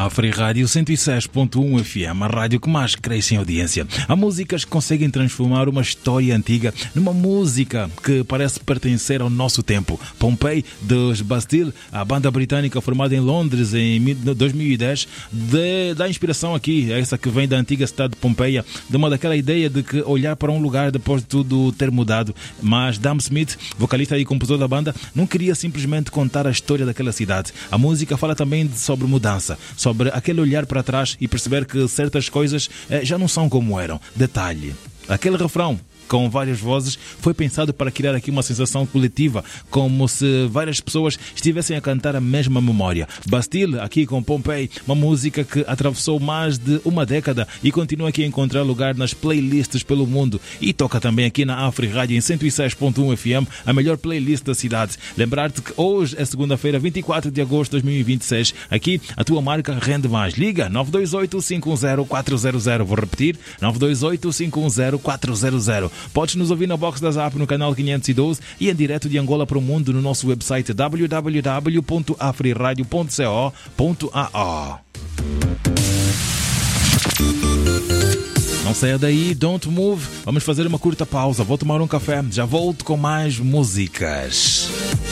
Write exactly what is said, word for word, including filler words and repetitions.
A Free Rádio cento e seis ponto um F M, a rádio que mais cresce em audiência. Há músicas que conseguem transformar uma história antiga numa música que parece pertencer ao nosso tempo. Pompeii, dos Bastille, a banda britânica formada em Londres em dois mil e dez, de, dá inspiração aqui, essa que vem da antiga cidade de Pompeia, de uma daquela ideia de que olhar para um lugar depois de tudo ter mudado. Mas Dam Smith, vocalista e compositor da banda, não queria simplesmente contar a história daquela cidade. A música fala também sobre mudança, sobre aquele olhar para trás e perceber que certas coisas eh, já não são como eram. Detalhe, aquele refrão com várias vozes foi pensado para criar aqui uma sensação coletiva, como se várias pessoas estivessem a cantar a mesma memória. Bastille, aqui com Pompeii, uma música que atravessou mais de uma década e continua aqui a encontrar lugar nas playlists pelo mundo, e toca também aqui na Afri Rádio em cento e seis ponto um F M, a melhor playlist da cidade. Lembrar-te que hoje é segunda-feira, vinte e quatro de agosto de dois mil e vinte e seis. Aqui a tua marca rende mais. Liga nove dois oito, cinco um zero, quatro zero zero. Vou repetir, nove dois oito, cinco um zero, quatro zero zero. Podes nos ouvir na box da Zap no canal quinhentos e doze e em direto de Angola para o mundo no nosso website w w w ponto afriradio ponto co ponto a o. Não saia daí, don't move. Vamos fazer uma curta pausa. Vou tomar um café. Já volto com mais músicas.